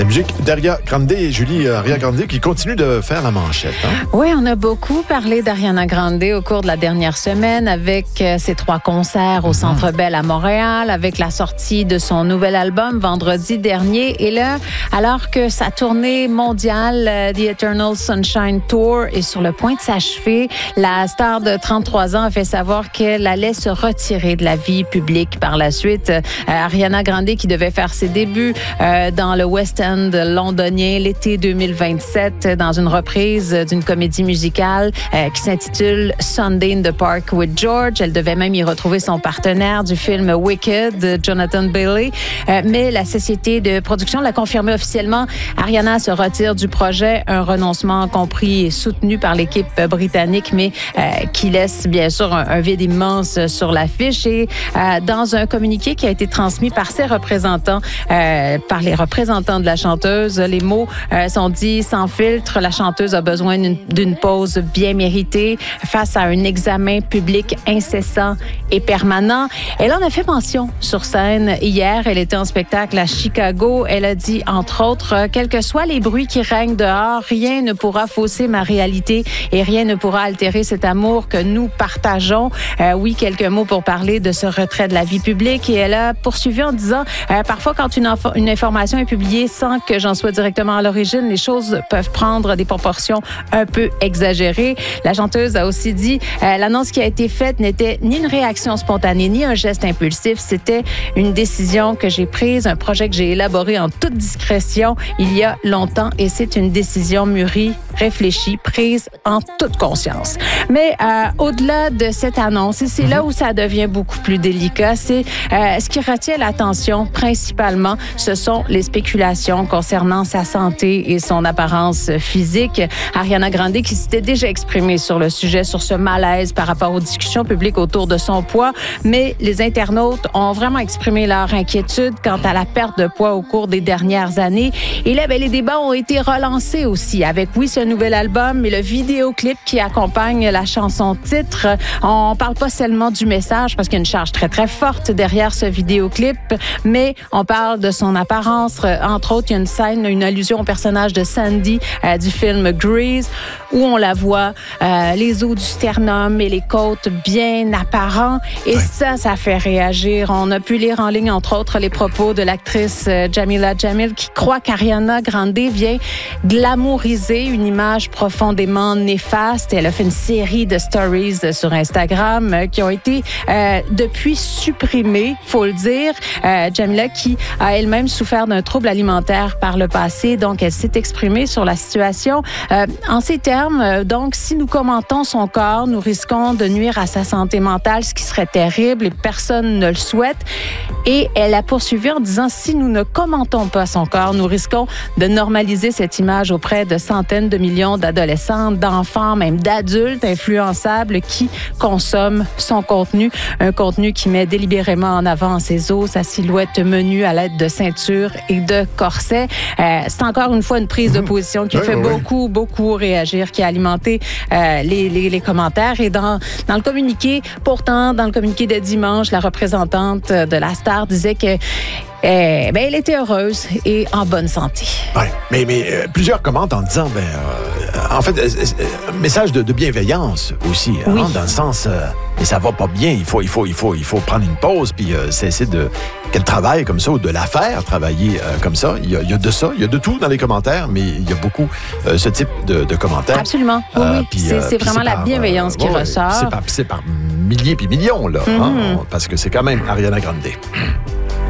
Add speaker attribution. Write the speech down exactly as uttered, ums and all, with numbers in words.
Speaker 1: La musique d'Ariana Grande et Julie Ariana Grande qui continue de faire la manchette. Hein?
Speaker 2: Oui, on a beaucoup parlé d'Ariana Grande au cours de la dernière semaine avec euh, ses trois concerts au Centre Bell à Montréal, avec la sortie de son nouvel album vendredi dernier. Et là, alors que sa tournée mondiale, euh, The Eternal Sunshine Tour, est sur le point de s'achever, la star de trente-trois ans a fait savoir qu'elle allait se retirer de la vie publique par la suite. Euh, Ariana Grande qui devait faire ses débuts euh, dans le West End londonien l'été deux mille vingt-sept dans une reprise d'une comédie musicale euh, qui s'intitule Sunday in the Park with George. Elle devait même y retrouver son partenaire du film Wicked, Jonathan Bailey. Euh, mais la société de production l'a confirmé officiellement. Ariana se retire du projet, un renoncement compris et soutenu par l'équipe britannique, mais euh, qui laisse bien sûr un, un vide immense sur l'affiche. Et euh, dans un communiqué qui a été transmis par ses représentants, euh, par les représentants de la chanteuse. Les mots euh, sont dits sans filtre. La chanteuse a besoin d'une, d'une pause bien méritée face à un examen public incessant et permanent. Elle en a fait mention sur scène hier. Elle était en spectacle à Chicago. Elle a dit, entre autres, quels que soient les bruits qui règnent dehors, rien ne pourra fausser ma réalité et rien ne pourra altérer cet amour que nous partageons. Euh, oui, quelques mots pour parler de ce retrait de la vie publique. Et elle a poursuivi en disant, euh, parfois quand une, info- une information est publiée sans que j'en sois directement à l'origine, les choses peuvent prendre des proportions un peu exagérées. La chanteuse a aussi dit, euh, l'annonce qui a été faite n'était ni une réaction spontanée, ni un geste impulsif. C'était une décision que j'ai prise, un projet que j'ai élaboré en toute discrétion il y a longtemps et c'est une décision mûrie, réfléchie, prise en toute conscience. Mais euh, au-delà de cette annonce, et c'est là où ça devient beaucoup plus délicat, c'est euh, ce qui retient l'attention principalement, ce sont les spéculations concernant sa santé et son apparence physique. Ariana Grande qui s'était déjà exprimée sur le sujet, sur ce malaise par rapport aux discussions publiques autour de son poids, mais les internautes ont vraiment exprimé leur inquiétude quant à la perte de poids au cours des dernières années. Et là, ben, les débats ont été relancés aussi avec, oui, ce nouvel album, mais le vidéoclip qui accompagne la chanson titre. On parle pas seulement du message parce qu'il y a une charge très, très forte derrière ce vidéoclip, mais on parle de son apparence. Entre autres, il y a une scène, une allusion au personnage de Sandy euh, du film Grease, où on la voit, euh, les os du sternum et les côtes bien apparents. Et ouais. ça, ça fait réagir. On a pu lire en ligne, entre autres, les propos de l'actrice euh, Jamila Jamil qui croit qu'Ariana Grande vient glamouriser une image profondément néfaste. Elle a fait une série de stories sur Instagram euh, qui ont été euh, depuis supprimées, faut le dire. Euh, Jamila qui a elle-même souffert d'un trouble alimentaire par le passé, donc elle s'est exprimée sur la situation. Euh, en ces termes, euh, donc, si nous commentons son corps, nous risquons de nuire à sa santé mentale, ce qui serait terrible et personne ne le souhaite. Et elle a poursuivi en disant, si nous ne commentons pas son corps, nous risquons de normaliser cette image auprès de centaines de millions d'adolescents, d'enfants, même d'adultes influençables qui consomment son contenu. Un contenu qui met délibérément en avant ses os, sa silhouette menue à l'aide de ceintures et de corsets. Euh, c'est encore une fois une prise de position qui
Speaker 1: oui,
Speaker 2: fait
Speaker 1: oui,
Speaker 2: beaucoup, beaucoup réagir, qui a alimenté euh, les, les, les commentaires. Et dans, dans le communiqué, pourtant, dans le communiqué de dimanche, la représentante de la star disait que Eh ben, elle était heureuse et en bonne santé.
Speaker 1: Oui, mais, mais euh, plusieurs commentent en disant, ben, euh, en fait, euh, un message de, de bienveillance aussi, hein,
Speaker 2: oui.
Speaker 1: dans le sens, euh, mais ça va pas bien, il faut, il faut, il faut, il faut prendre une pause, puis euh, cesser de qu'elle travaille comme ça ou de la faire travailler euh, comme ça. Il y, a, il y a de ça, il y a de tout dans les commentaires, mais il y a beaucoup euh, ce type de, de commentaires.
Speaker 2: Absolument, oui,
Speaker 1: euh,
Speaker 2: oui.
Speaker 1: Puis,
Speaker 2: c'est,
Speaker 1: euh,
Speaker 2: c'est
Speaker 1: puis
Speaker 2: vraiment
Speaker 1: c'est
Speaker 2: la
Speaker 1: par,
Speaker 2: bienveillance
Speaker 1: euh,
Speaker 2: qui
Speaker 1: ouais,
Speaker 2: ressort.
Speaker 1: C'est par, c'est par milliers puis millions, là,
Speaker 2: Mm-hmm.
Speaker 1: hein, parce que c'est quand même Ariana Grande.